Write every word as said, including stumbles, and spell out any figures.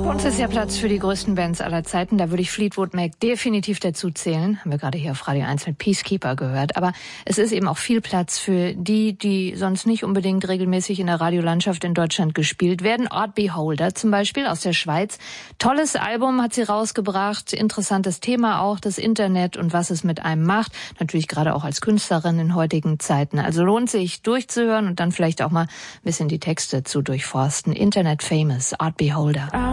Bei uns ist ja Platz für die größten Bands aller Zeiten. Da würde ich Fleetwood Mac definitiv dazu zählen. Haben wir gerade hier auf Radio eins mit Peacekeeper gehört. Aber es ist eben auch viel Platz für die, die sonst nicht unbedingt regelmäßig in der Radiolandschaft in Deutschland gespielt werden. Art Beholder zum Beispiel aus der Schweiz. Tolles Album hat sie rausgebracht. Interessantes Thema auch, das Internet und was es mit einem macht. Natürlich gerade auch als Künstlerin in heutigen Zeiten. Also lohnt sich durchzuhören und dann vielleicht auch mal ein bisschen die Texte zu durchforsten. Internet Famous, Art Beholder.